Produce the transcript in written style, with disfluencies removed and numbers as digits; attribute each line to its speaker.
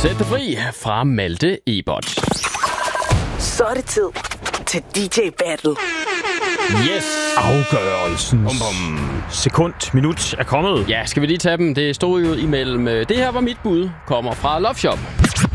Speaker 1: Sæt dig fri fra Malte Ebert.
Speaker 2: Så er det tid til DJ Battle.
Speaker 1: Yes!
Speaker 3: Afgørelsen. Sekund, minut er kommet.
Speaker 1: Ja, skal vi lige tage dem? Det stod jo imellem. Det her var mit bud. Kommer fra Love Shop.